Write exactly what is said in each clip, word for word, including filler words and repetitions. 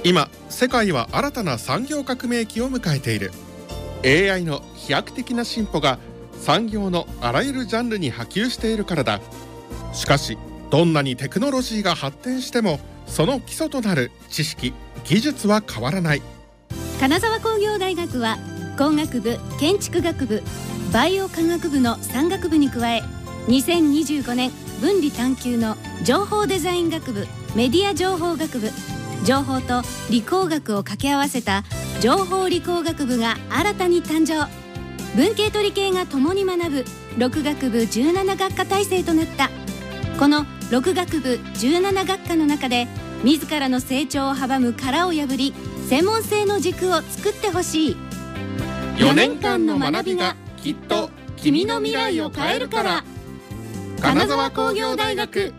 今世界は新たな産業革命期を迎えている。 エーアイ の飛躍的な進歩が産業のあらゆるジャンルに波及しているからだ。しかしどんなにテクノロジーが発展してもその基礎となる知識・技術は変わらない。 金沢工業大学は工学部、建築学部、バイオ科学部のさん学部に加え、にせんにじゅうごねん分離探究の情報デザイン学部、メディア情報学部、情報と理工学を掛け合わせた情報理工学部が新たに誕生。文系と理系が共に学ぶろく学部じゅうなな学科体制となった。このろく学部じゅうなな学科の中で自らの成長を阻む殻を破り、専門性の軸を作ってほしい。 よねんかんの学びがきっと君の未来を変えるから。金沢工業大学。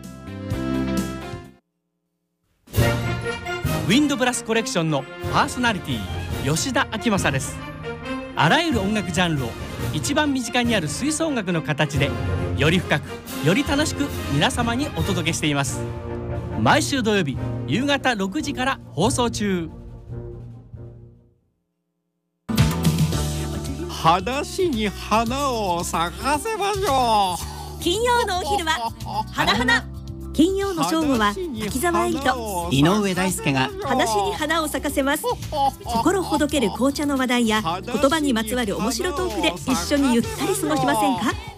ウィンドブラスコレクションのパーソナリティ吉田明正です。あらゆる音楽ジャンルを一番身近にある吹奏楽の形でより深くより楽しく皆様にお届けしています。毎週土曜日夕方ろくじから放送中。 話に花を咲かせましょう。金曜のお昼は花花。金曜の正午は滝沢エイと井上大輔が話に花を咲かせます。心ほどける紅茶の話題や言葉にまつわる面白トークで一緒にゆったり過ごしませんか。